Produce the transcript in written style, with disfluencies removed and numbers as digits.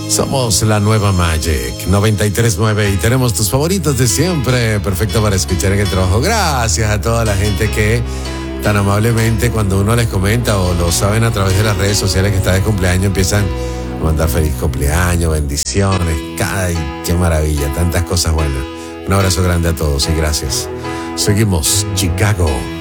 Somos la nueva Magic 93.9 y tenemos tus favoritos de siempre, perfecto para escuchar en el trabajo. Gracias a toda la gente que tan amablemente, cuando uno les comenta o lo saben a través de las redes sociales que está de cumpleaños, empiezan a mandar feliz cumpleaños, bendiciones. ¡Ay, qué maravilla! Tantas cosas buenas. Un abrazo grande a todos y gracias. Seguimos, Chicago.